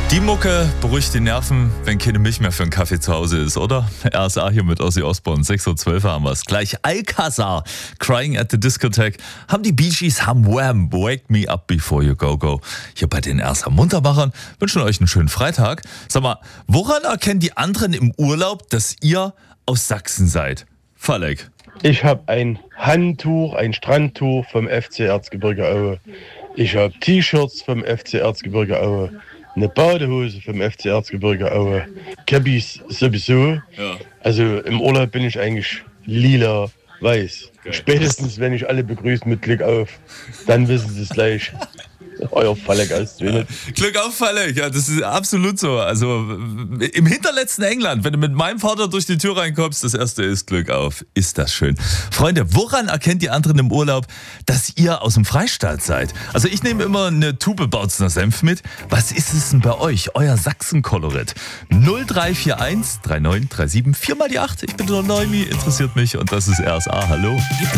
Die Mucke beruhigt die Nerven, wenn keine Milch mehr für einen Kaffee zu Hause ist, oder? RSA hier mit Ozzy Osbourne, 6.12 Uhr haben wir es. Gleich Alcazar, Crying at the Discotheque, haben die Bee Gees, haben Wham, Wake Me Up Before You Go Go. Hier bei den RSA Muntermachern, wünschen euch einen schönen Freitag. Sag mal, woran erkennen die anderen im Urlaub, dass ihr aus Sachsen seid? Falek. Ich habe ein Handtuch, ein Strandtuch vom FC Erzgebirge Aue. Ich habe T-Shirts vom FC Erzgebirge Aue. Eine Badehose vom FC Erzgebirge Aue. Cabbies sowieso. Ja. Also im Urlaub bin ich eigentlich lila-weiß. Geil. Spätestens, wenn ich alle begrüße mit Glück auf, dann wissen sie es gleich. Euer Falek aus Zwinnet. Glück auf, Falek. Ja, das ist absolut so. Also im hinterletzten England, wenn du mit meinem Vater durch die Tür reinkommst, das erste ist Glück auf. Ist das schön. Freunde, woran erkennt die anderen im Urlaub, dass ihr aus dem Freistaat seid? Also ich nehme immer eine Tube Bautzner Senf mit. Was ist es denn bei euch? Euer Sachsen-Kolorit. 0341 3937 4 mal die 8. Ich bin der Neumi, interessiert mich und das ist RSA. Hallo.